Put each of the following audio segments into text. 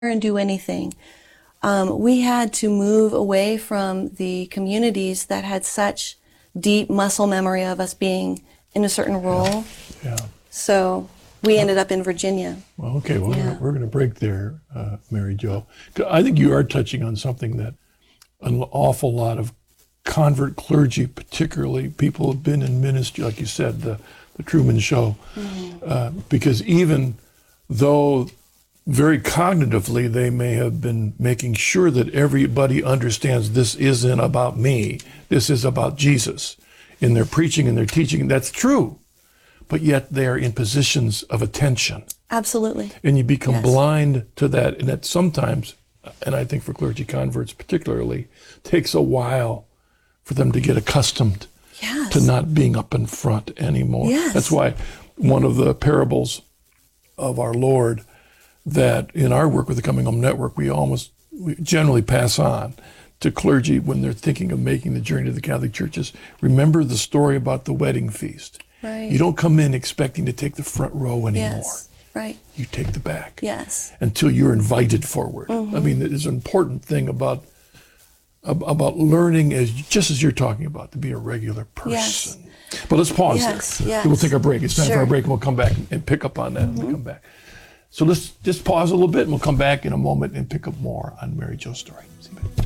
and do anything. We had to move away from the communities that had such deep muscle memory of us being in a certain role. Yeah. So we ended up in Virginia. Well, okay. Well, we're going to break there, Mary Jo. I think you are touching on something that an awful lot of convert clergy, particularly people who have been in ministry, like you said, the Truman Show, because even though very cognitively they may have been making sure that everybody understands this isn't about me, this is about Jesus, in their preaching and their teaching, that's true, but yet they're in positions of attention. Absolutely. And you become blind to that, and that sometimes, and I think for clergy converts particularly, takes a while for them to get accustomed to not being up in front anymore. Yes. That's why one of the parables of our Lord that in our work with the Coming Home Network, we generally pass on to clergy when they're thinking of making the journey to the Catholic Church is, remember the story about the wedding feast. Right. You don't come in expecting to take the front row anymore. Yes. Right. You take the back. Yes. Until you're invited forward. I mean, there's an important thing about learning, just as you're talking about, to be a regular person. Yes. But let's pause there. Yes. We'll take our break. It's time for our Sure. break, and we'll come back and pick up on that when we come back. So let's just pause a little bit, and we'll come back in a moment and pick up more on Mary Jo's story. See you back.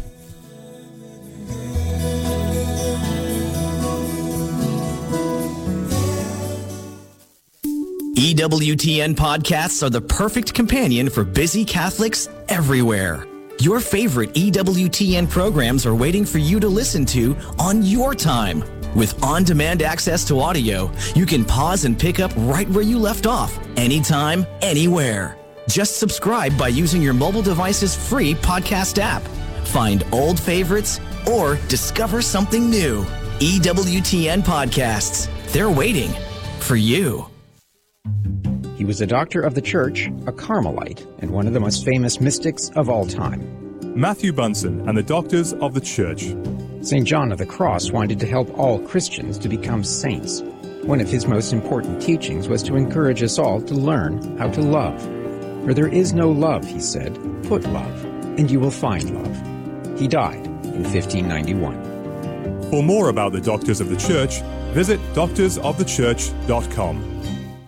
EWTN podcasts are the perfect companion for busy Catholics everywhere. Your favorite EWTN programs are waiting for you to listen to on your time. With on-demand access to audio, you can pause and pick up right where you left off, anytime, anywhere. Just subscribe by using your mobile device's free podcast app. Find old favorites or discover something new. EWTN podcasts. They're waiting for you. He was a doctor of the church, a Carmelite, and one of the most famous mystics of all time. Matthew Bunson and the Doctors of the Church. St. John of the Cross wanted to help all Christians to become saints. One of his most important teachings was to encourage us all to learn how to love. Where there is no love, he said, put love, and you will find love. He died in 1591. For more about the Doctors of the Church, visit doctorsofthechurch.com.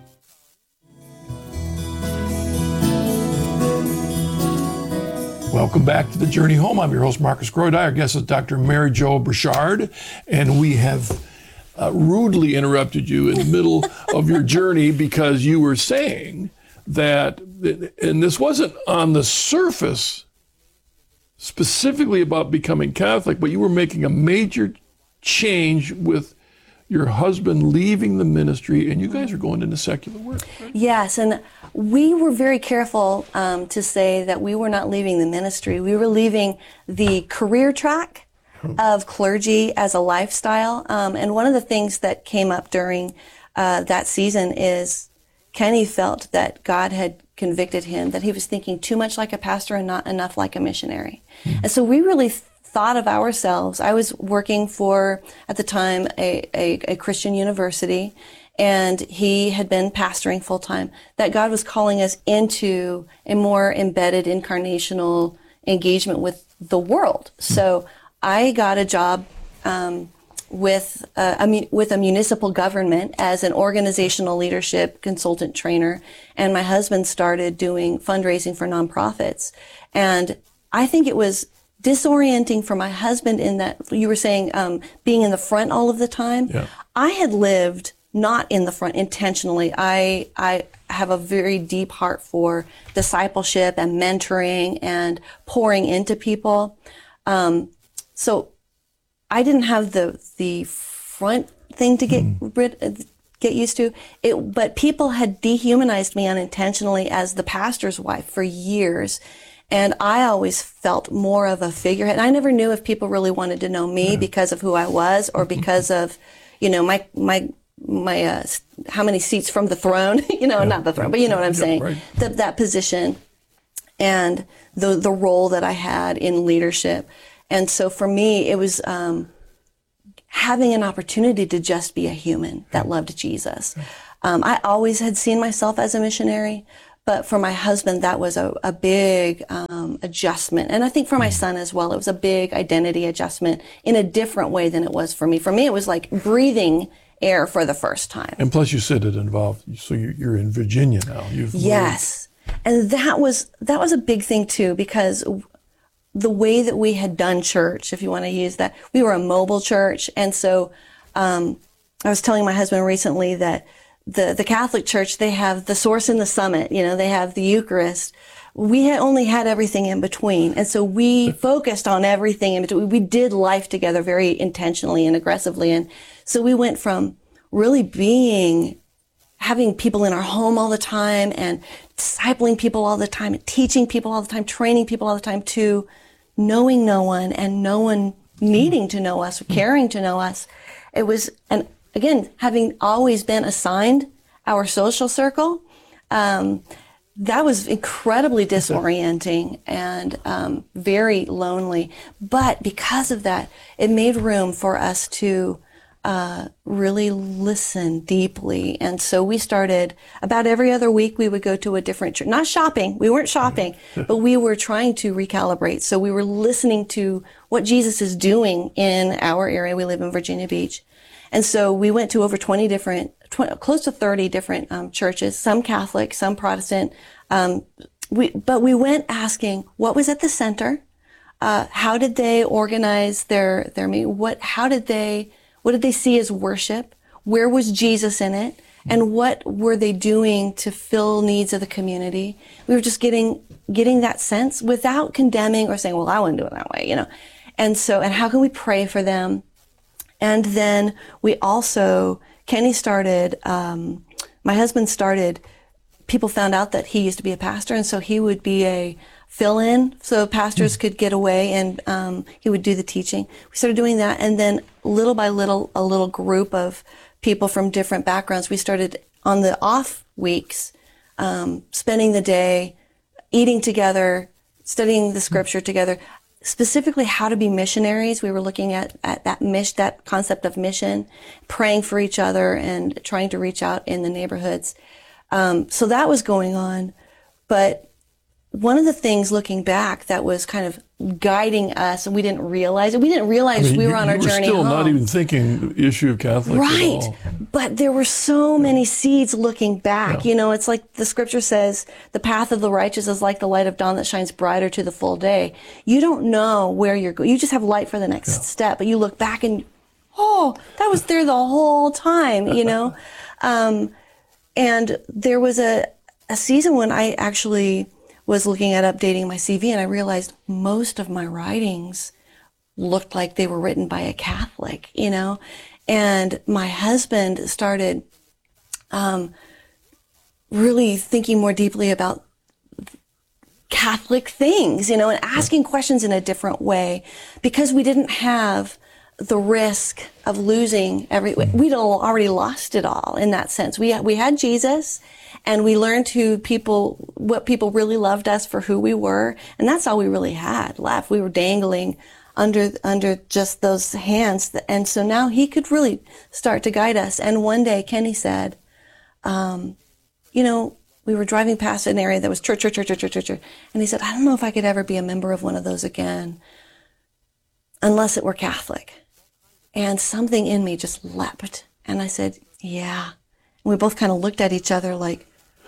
Welcome back to The Journey Home. I'm your host, Marcus Grodi. Our guest is Dr. Mary Jo Burchard, and we have rudely interrupted you in the middle of your journey because you were saying that, and this wasn't on the surface specifically about becoming Catholic, but you were making a major change with your husband leaving the ministry, and you guys are going into secular work, right? Yes, and we were very careful to say that we were not leaving the ministry. We were leaving the career track of clergy as a lifestyle. And one of the things that came up during that season is Kenny felt that God had convicted him, that he was thinking too much like a pastor and not enough like a missionary. And so we really thought of ourselves. I was working for, at the time, a Christian university, and he had been pastoring full time, that God was calling us into a more embedded incarnational engagement with the world. So I got a job with a municipal government as an organizational leadership consultant trainer, and my husband started doing fundraising for nonprofits. And I think it was disorienting for my husband in that you were saying being in the front all of the time. Yeah. I had lived not in the front intentionally. I have a very deep heart for discipleship and mentoring and pouring into people. So I didn't have the front thing to get used to. But people had dehumanized me unintentionally as the pastor's wife for years. And I always felt more of a figurehead. And I never knew if people really wanted to know me because of who I was or because of, my how many seats from the throne, not the throne, but you know what I'm saying? Right. That position and the role that I had in leadership. And so for me, it was having an opportunity to just be a human that loved Jesus. I always had seen myself as a missionary, But for my husband, that was a big adjustment. And I think for my son as well, it was a big identity adjustment in a different way than it was for me. For me, it was like breathing air for the first time. And plus you said it involved, so you're in Virginia now. Yes. And that was a big thing too, because the way that we had done church, if you want to use that, we were a mobile church. And so I was telling my husband recently that the Catholic Church, they have the source and the summit, they have the Eucharist. We only had everything in between. And so we focused on everything in between. We did life together very intentionally and aggressively. And so we went from really having people in our home all the time and discipling people all the time and teaching people all the time, training people all the time, to knowing no one and no one needing to know us or caring to know us. It was, and again, having always been assigned our social circle, that was incredibly disorienting and very lonely. But because of that, it made room for us to really listen deeply. And so we started about every other week, we would go to a different church. Not shopping. We weren't shopping, but we were trying to recalibrate. So we were listening to what Jesus is doing in our area. We live in Virginia Beach. And so we went to over 20 different, close to 30 different churches, some Catholic, some Protestant. But we went asking what was at the center, how did they organize their meeting, what did they see as worship, where was Jesus in it, and what were they doing to fill needs of the community. We were just getting that sense without condemning or saying, well, I wouldn't do it that way, And how can we pray for them? And then we also, Kenny started, my husband started, people found out that he used to be a pastor, and so he would be a fill-in, so pastors could get away, and he would do the teaching. We started doing that, and then little by little, a little group of people from different backgrounds, we started on the off weeks, spending the day, eating together, studying the scripture together, specifically how to be missionaries. We were looking at that concept of mission, praying for each other and trying to reach out in the neighborhoods. So that was going on. But one of the things looking back that was kind of guiding us, and we didn't realize it. We didn't realize we were on our journey home. You were still not even thinking the issue of Catholics right. at all. But there were so many seeds looking back. Yeah. It's like the scripture says, the path of the righteous is like the light of dawn that shines brighter to the full day. You don't know where you're going. You just have light for the next step, but you look back and, that was there the whole time, And there was a season when I actually was looking at updating my CV, and I realized most of my writings looked like they were written by a Catholic, and my husband started really thinking more deeply about Catholic things, and asking questions in a different way, because we didn't have the risk of losing we'd already lost it all in that sense. We had Jesus, and we learned what people really loved us for who we were, and that's all we really had left. We were dangling under just those hands, and so now he could really start to guide us. And one day Kenny said, we were driving past an area that was church, and he said, I don't know if I could ever be a member of one of those again, unless it were Catholic. And something in me just leapt, and I said, yeah. And we both kind of looked at each other like,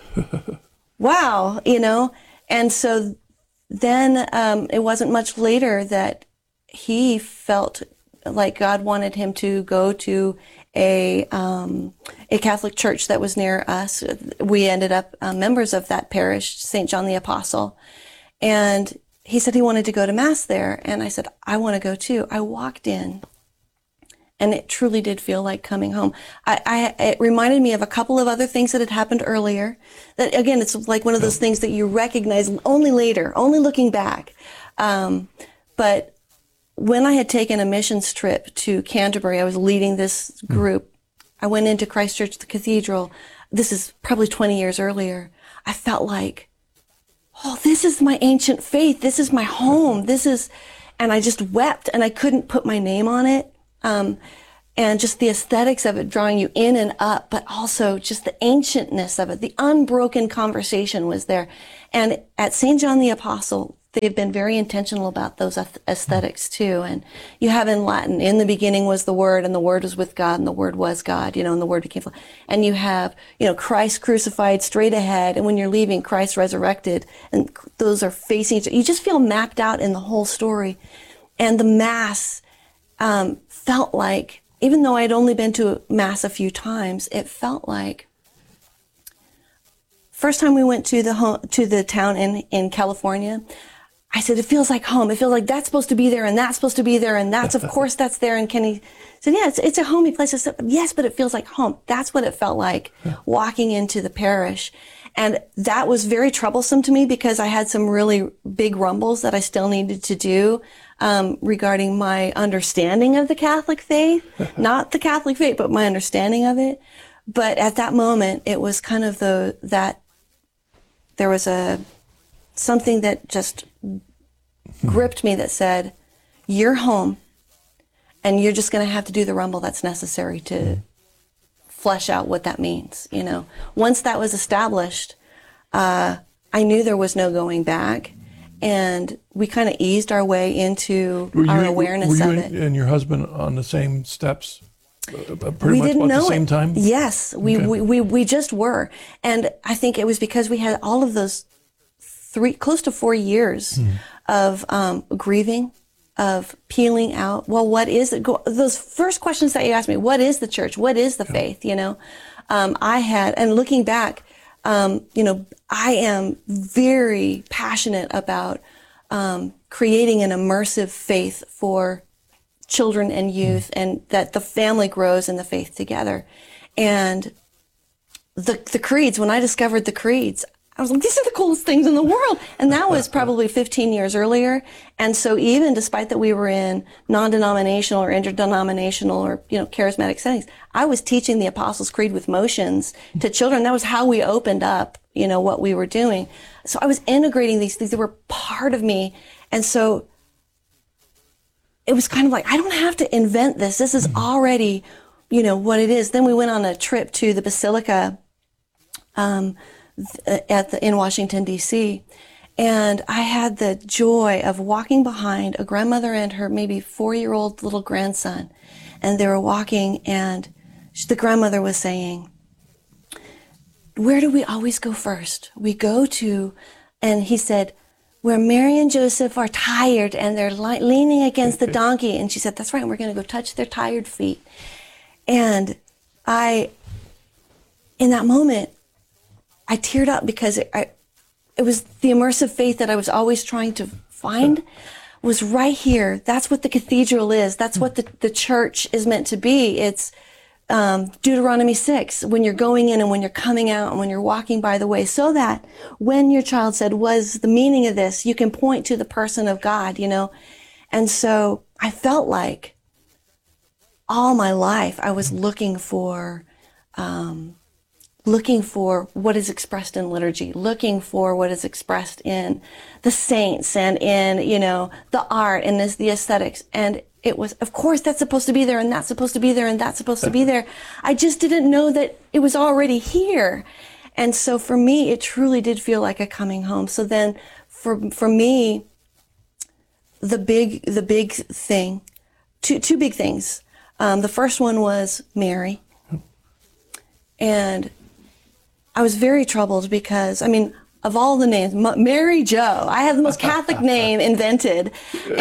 wow, And so then it wasn't much later that he felt like God wanted him to go to a Catholic church that was near us. We ended up members of that parish, St. John the Apostle. And he said he wanted to go to Mass there. And I said, I want to go too. I walked in, and it truly did feel like coming home. It reminded me of a couple of other things that had happened earlier. That, again, it's like one of those things that you recognize only later, only looking back. But when I had taken a missions trip to Canterbury, I was leading this group. I went into Christ Church, the cathedral. This is probably 20 years earlier. I felt like, this is my ancient faith. This is my home. And I just wept, and I couldn't put my name on it. and just the aesthetics of it drawing you in and up, but also just the ancientness of it. The unbroken conversation was there. And at St. John the Apostle, they've been very intentional about those aesthetics too. And you have in Latin, in the beginning was the Word, and the Word was with God, and the Word was God, and the Word became flesh. And you have, Christ crucified straight ahead, and when you're leaving, Christ resurrected, and those are facing each other. You just feel mapped out in the whole story. And the Mass felt like, even though I'd only been to Mass a few times, it felt like, first time we went to the town in California, I said, it feels like home. It feels like that's supposed to be there, and that's supposed to be there, and that's, of course, that's there. And Kenny said, yeah, it's a homey place. I said, yes, but it feels like home. That's what it felt like walking into the parish. And that was very troublesome to me because I had some really big rumbles that I still needed to do regarding my understanding of the Catholic faith. Not the Catholic faith, but my understanding of it. But at that moment, it was kind of that there was something that just gripped me that said, you're home, and you're just going to have to do the rumble that's necessary to flesh out what that means. Once that was established, I knew there was no going back, and we kind of eased our way into our awareness of it. And your husband on the same steps? Pretty we much didn't about know the same it. time? Yes, we just were. And I think it was because we had all of those close to 4 years of grieving, of peeling out. Well, what is it? Those first questions that you asked me, what is the church? What is the faith? I had, and looking back, I am very passionate about creating an immersive faith for children and youth, and that the family grows in the faith together. And the creeds, when I discovered the creeds, I was like, these are the coolest things in the world. And that was probably 15 years earlier. And so even despite that we were in non-denominational or interdenominational or, charismatic settings, I was teaching the Apostles' Creed with motions to children. That was how we opened up, what we were doing. So I was integrating these things that were part of me. And so it was kind of like, I don't have to invent this. This is already, what it is. Then we went on a trip to the Basilica, in Washington, D.C., and I had the joy of walking behind a grandmother and her maybe 4-year-old little grandson, and they were walking, and the grandmother was saying, where do we always go first? We go to, and he said, where Mary and Joseph are tired and they're leaning against the donkey. And she said, that's right, and we're going to go touch their tired feet. And in that moment, I teared up because it was the immersive faith that I was always trying to find was right here. That's what the cathedral is. That's what the church is meant to be. It's Deuteronomy 6, when you're going in and when you're coming out and when you're walking by the way, so that when your child said, what's the meaning of this, you can point to the person of God, And so I felt like all my life I was looking for what is expressed in liturgy, looking for what is expressed in the saints and in, the art and the aesthetics. And it was, of course, that's supposed to be there, and that's supposed to be there, and that's supposed to be there. I just didn't know that it was already here. And so for me, it truly did feel like a coming home. So then for me, the big thing, two big things. The first one was Mary. And I was very troubled because, of all the names, Mary Jo, I have the most Catholic name invented,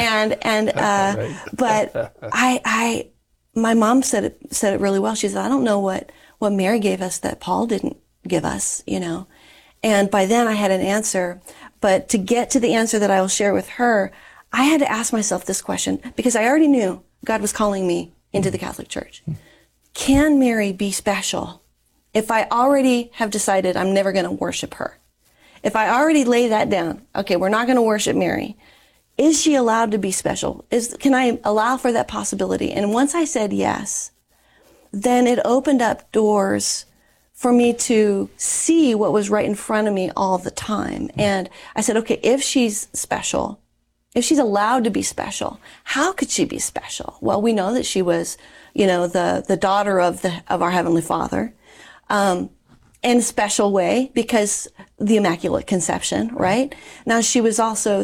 but my mom said it really well. She said, I don't know what Mary gave us that Paul didn't give us, and by then I had an answer, but to get to the answer that I will share with her, I had to ask myself this question because I already knew God was calling me into the Catholic Church. Can Mary be special if I already have decided I'm never going to worship her? If I already lay that down, okay, we're not going to worship Mary. Is she allowed to be special? Can I allow for that possibility? And once I said yes, then it opened up doors for me to see what was right in front of me all the time. And I said, okay, if she's special, if she's allowed to be special, how could she be special? Well, we know that she was, the daughter of our Heavenly Father, in a special way because the Immaculate Conception, right? Now she was also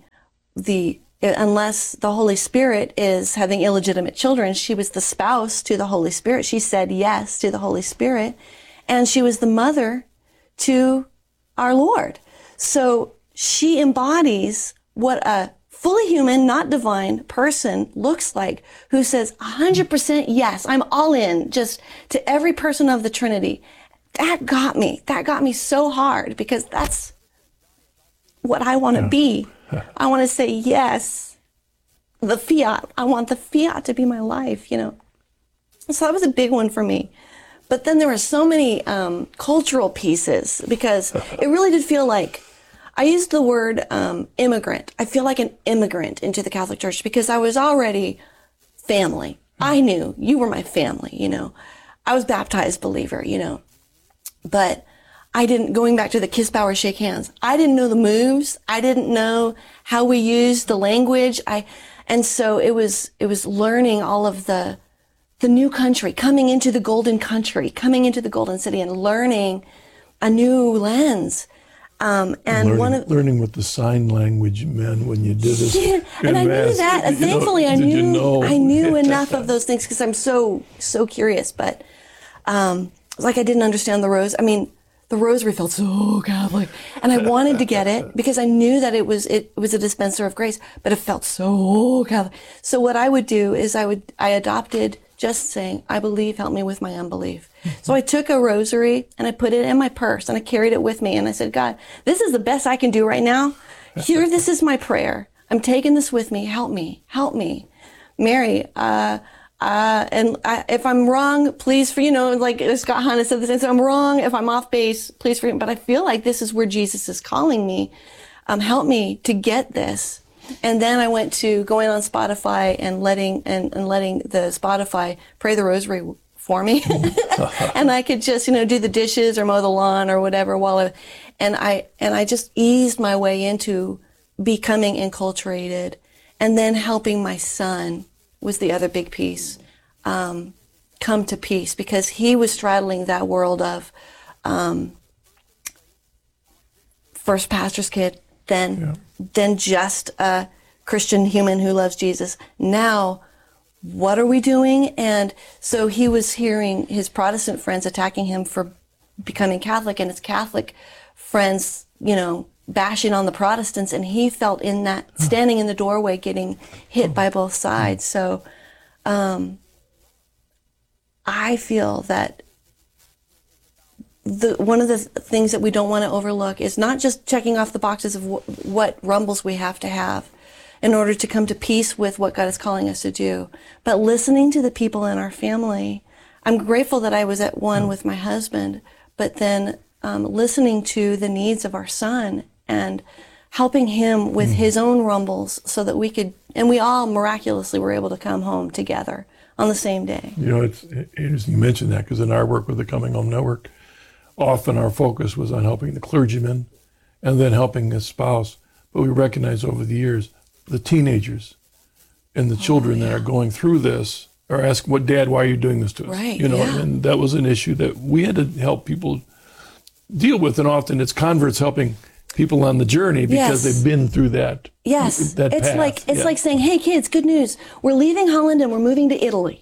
unless the Holy Spirit is having illegitimate children, she was the spouse to the Holy Spirit. She said yes to the Holy Spirit, and she was the mother to our Lord. So she embodies what a fully human, not divine person looks like, who says 100% yes, I'm all in, just to every person of the Trinity. That got me so hard, because that's what I want to be. I want to say yes, the fiat. I want the fiat to be my life, So that was a big one for me. But then there were so many cultural pieces, because it really did feel like, I used the word immigrant. I feel like an immigrant into the Catholic Church, because I was already family. I knew you were my family, I was baptized believer, But I didn't, going back to the kiss, bow, or shake hands, I didn't know the moves. I didn't know how we used the language. And so it was learning all of the new country, coming into the golden country, coming into the golden city, and learning a new lens. And learning what the sign language meant when you did it. Yeah, and I knew that. And thankfully, I knew enough of those things, because I'm so curious. But it's like I didn't understand the rose. I mean, the rosary felt so Catholic, and I wanted to get it because I knew that it was a dispenser of grace, but it felt so Catholic. So what I would do is I adopted just saying, I believe, help me with my unbelief. So I took a rosary and I put it in my purse and I carried it with me, and I said, God, this is the best I can do right now. Here, this is my prayer. I'm taking this with me. Help me. Mary, if I'm wrong, please, like Scott Hahn said this, if I'm wrong, if I'm off base, please forgive me. But I feel like this is where Jesus is calling me. Help me to get this. And then I went to going on Spotify and letting the Spotify pray the rosary for me. And I could just, do the dishes or mow the lawn or whatever and I just eased my way into becoming enculturated, and then helping my son was the other big piece, come to peace, because he was straddling that world of first pastor's kid, then just a Christian human who loves Jesus. Now, what are we doing? And so he was hearing his Protestant friends attacking him for becoming Catholic, and his Catholic friends, bashing on the Protestants, and he felt in that, standing in the doorway, getting hit by both sides. So I feel that one of the things that we don't want to overlook is not just checking off the boxes of what rumbles we have to have in order to come to peace with what God is calling us to do, but listening to the people in our family. I'm grateful that I was at one with my husband, but then listening to the needs of our son and helping him with his own rumbles, so that we all miraculously were able to come home together on the same day. It's interesting you mentioned that, because in our work with the Coming Home Network, often our focus was on helping the clergyman and then helping his spouse. But we recognize over the years, the teenagers and the children that are going through this are asking, "What, Dad, why are you doing this to us?" Right, And that was an issue that we had to help people deal with. And often it's converts helping people on the journey because they've been through that. Yes, that it's path. like saying, "Hey kids, good news! We're leaving Holland and we're moving to Italy."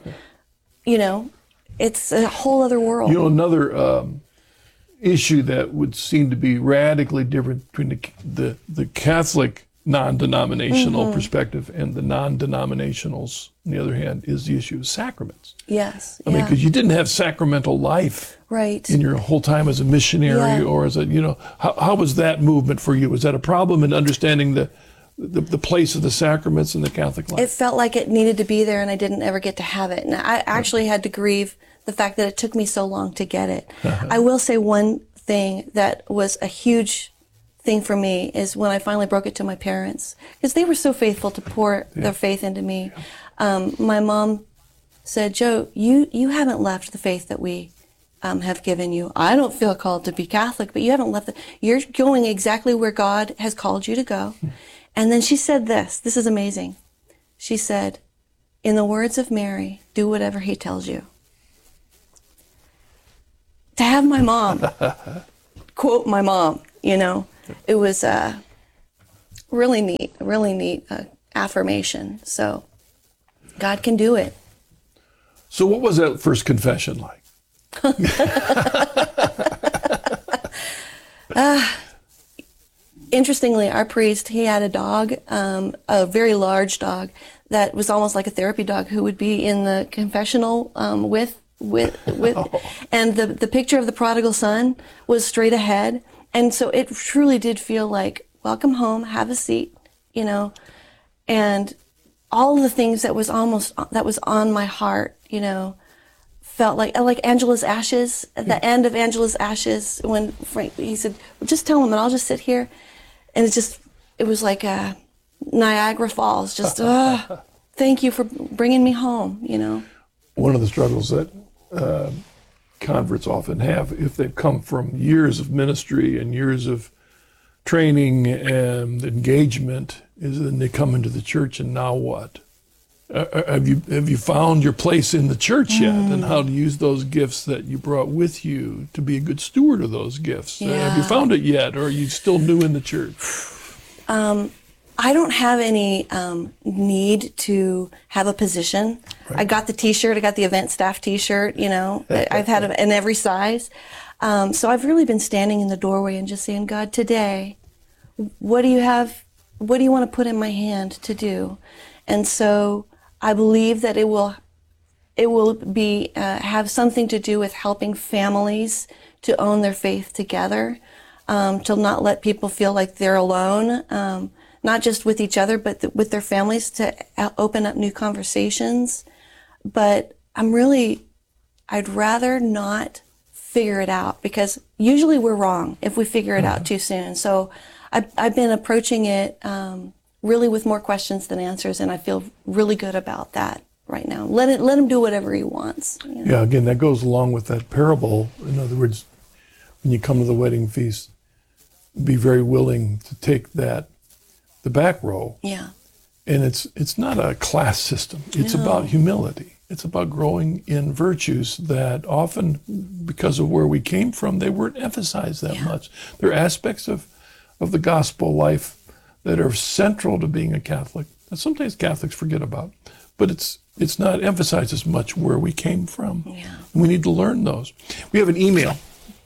It's a whole other world. Another issue that would seem to be radically different between the Catholic non-denominational perspective and the non-denominationals, on the other hand, is the issue of sacraments. Yes. I mean, because you didn't have sacramental life in your whole time as a missionary or as a, how was that movement for you? Was that a problem in understanding the place of the sacraments in the Catholic life? It felt like it needed to be there, and I didn't ever get to have it. And I actually had to grieve the fact that it took me so long to get it. I will say one thing that was a huge thing for me is when I finally broke it to my parents, because they were so faithful to pour their faith into me. My mom said, "Joe, you haven't left the faith that we have given you. I don't feel called to be Catholic, but you haven't left you're going exactly where God has called you to go. And then she said this is amazing. She said, in the words of Mary, do whatever he tells you. To have my mom quote my mom, it was really neat affirmation. So God can do it. So what was that first confession like? Interestingly, our priest, he had a dog, a very large dog that was almost like a therapy dog who would be in the confessional with and the picture of the prodigal son was straight ahead. And so it truly did feel like, welcome home, have a seat, and all the things that was on my heart, felt like Angela's Ashes, at the end of Angela's Ashes, when Frank, he said, well, just tell him and I'll just sit here. And it was like Niagara Falls, just, thank you for bringing me home, One of the struggles that converts often have, if they've come from years of ministry and years of training and engagement, is then they come into the church and now what? Have you found your place in the church yet, and how to use those gifts that you brought with you to be a good steward of those gifts? Yeah. Have you found it yet, or are you still new in the church? I don't have any need to have a position. Right. I got the T-shirt. I got the event staff T-shirt. I've had it in every size. So I've really been standing in the doorway and just saying, God, today, what do you have? What do you want to put in my hand to do? And so I believe that it will be have something to do with helping families to own their faith together, to not let people feel like they're alone, not just with each other, but with their families, to open up new conversations. But I'd rather not figure it out, because usually we're wrong if we figure it out too soon. So I've been approaching it really with more questions than answers, and I feel really good about that right now. Let him do whatever he wants. Yeah, again, that goes along with that parable. In other words, when you come to the wedding feast, be very willing to take the back row. Yeah. And it's not a class system. It's about humility. It's about growing in virtues that often, because of where we came from, they weren't emphasized that much. There are aspects of the gospel life that are central to being a Catholic that sometimes Catholics forget about. But it's not emphasized as much where we came from. Yeah. And we need to learn those. We have an email.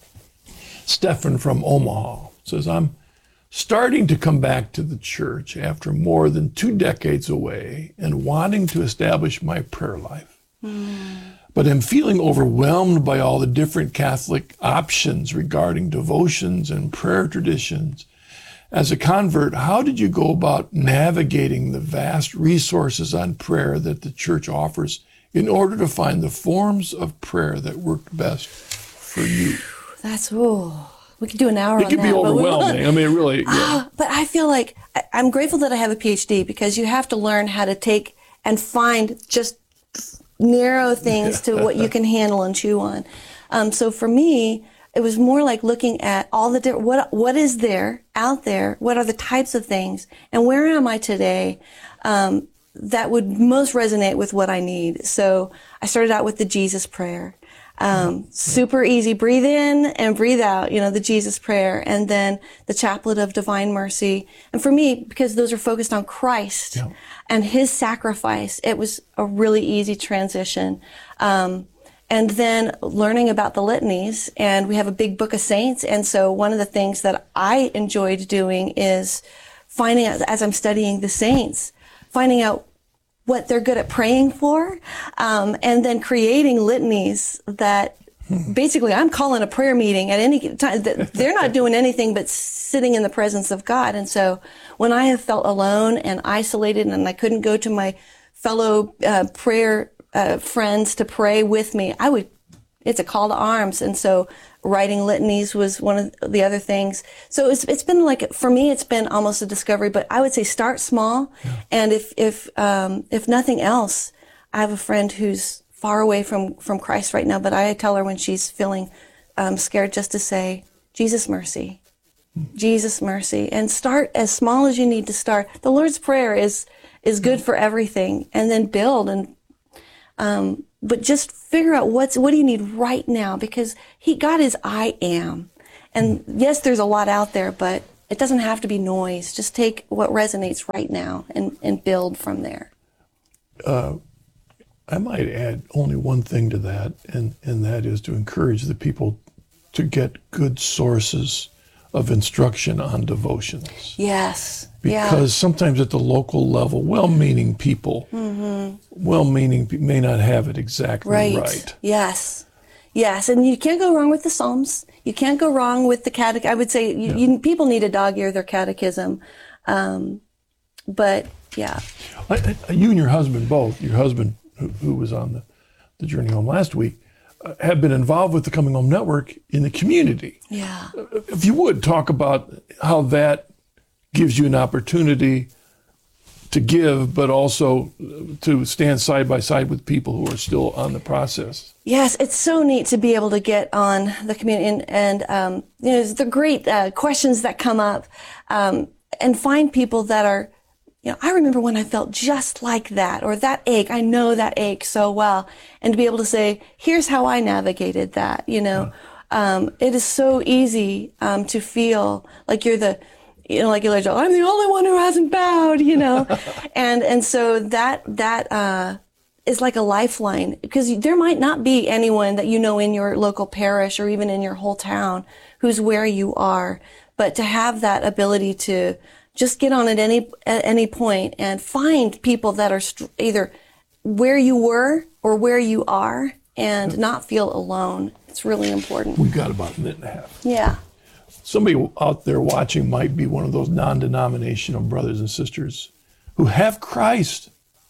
Stefan from Omaha says, I'm starting to come back to the church after more than 2 decades away and wanting to establish my prayer life. But I'm feeling overwhelmed by all the different Catholic options regarding devotions and prayer traditions. As a convert, how did you go about navigating the vast resources on prayer that the church offers in order to find the forms of prayer that worked best for you? We could do an hour on that. It can be overwhelming. I mean, really. Yeah. But I feel like I'm grateful that I have a PhD, because you have to learn how to take and find just narrow things to what you can handle and chew on. So for me, it was more like looking at all the different, what is there out there? What are the types of things? And where am I today? That would most resonate with what I need. So I started out with the Jesus prayer. Super easy. Breathe in and breathe out, the Jesus prayer, and then the Chaplet of Divine Mercy. And for me, because those are focused on Christ and his sacrifice, it was a really easy transition. And then learning about the litanies, and we have a big book of saints. And so one of the things that I enjoyed doing is finding out, as I'm studying the saints, finding out what they're good at praying for, and then creating litanies that basically I'm calling a prayer meeting at any time. They're not doing anything but sitting in the presence of God. And so when I have felt alone and isolated and I couldn't go to my fellow prayer friends to pray with me, it's a call to arms. And so writing litanies was one of the other things. So it's been like, for me, it's been almost a discovery, but I would say start small. Yeah. And if nothing else, I have a friend who's far away from Christ right now, but I tell her when she's feeling scared, just to say, Jesus mercy, Jesus, mercy, and start as small as you need to start. The Lord's Prayer is good for everything, and then build but just figure out what do you need right now, because God is I am. And yes, there's a lot out there, but it doesn't have to be noise. Just take what resonates right now and build from there. I might add only one thing to that, and that is to encourage the people to get good sources of instruction on devotions. Yes. Because sometimes at the local level, well-meaning people, may not have it exactly right. Yes. Yes, and you can't go wrong with the Psalms. You can't go wrong with the catechism. I would say people need to dog-ear their catechism. But, yeah. You and your husband both, your husband who was on the Journey Home last week, have been involved with the Coming Home Network in the community. Yeah. If you would, talk about how that gives you an opportunity to give, but also to stand side by side with people who are still on the process. Yes, it's so neat to be able to get on the community and the great questions that come up and find people that are, I remember when I felt just like that, or that ache. I know that ache so well, and to be able to say, here's how I navigated that. It is so easy to feel like you're like Elijah, I'm the only one who hasn't bowed, and so that is like a lifeline, because there might not be anyone that in your local parish or even in your whole town who's where you are, but to have that ability to just get on at any point and find people that are either where you were or where you are, and not feel alone. It's really important. We've got about a minute and a half. Yeah. Somebody out there watching might be one of those non-denominational brothers and sisters who have Christ.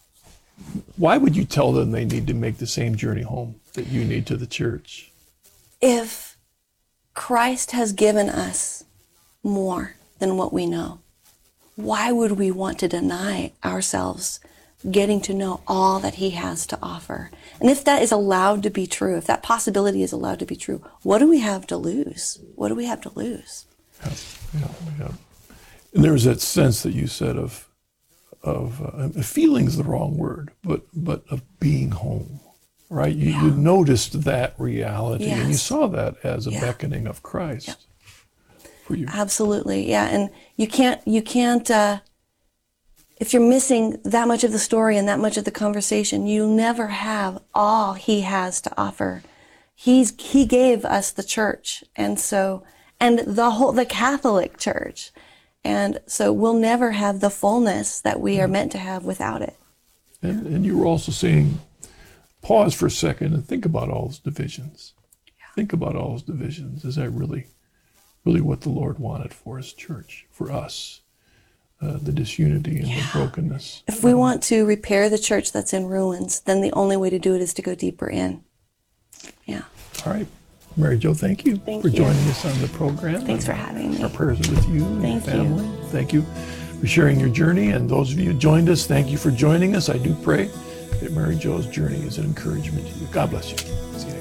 Why would you tell them they need to make the same journey home that you need to the church? If Christ has given us more than what we know, why would we want to deny ourselves getting to know all that he has to offer? And if that is allowed to be true, if that possibility is allowed to be true, what do we have to lose? What do we have to lose? Yeah. And there's that sense that you said of feeling's the wrong word, but of being home, right? You noticed that reality, and you saw that as a beckoning of Christ for you. Absolutely, yeah. And you can't. If you're missing that much of the story and that much of the conversation, you'll never have all he has to offer. He gave us the church, and the Catholic Church. And so we'll never have the fullness that we are meant to have without it. And you were also saying, pause for a second and think about all those divisions. Yeah. Think about all those divisions. Is that really what the Lord wanted for his church, for us? The disunity and the brokenness. If we want to repair the church that's in ruins, then the only way to do it is to go deeper in. Yeah. All right. Mary Jo, thank you for joining us on the program. Thanks for having me. Our prayers are with you and your family. Thank you for sharing your journey. And those of you who joined us, thank you for joining us. I do pray that Mary Jo's journey is an encouragement to you. God bless you. See you.